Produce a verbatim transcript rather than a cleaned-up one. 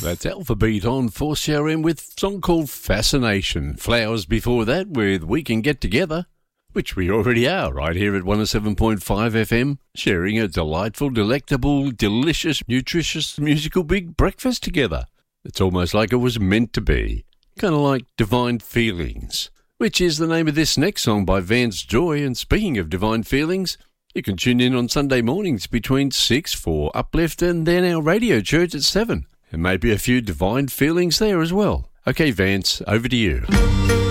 That's Alphabet on four C R M with a song called Fascination. Flowers before that with We Can Get Together, which we already are right here at one oh seven point five F M, sharing a delightful, delectable, delicious, nutritious musical big breakfast together. It's almost like it was meant to be. Kind of like Divine Feelings, which is the name of this next song by Vance Joy. And speaking of Divine Feelings, you can tune in on Sunday mornings between six for Uplift and then our radio church at seven. And maybe a few Divine Feelings there as well. Okay, Vance, over to you.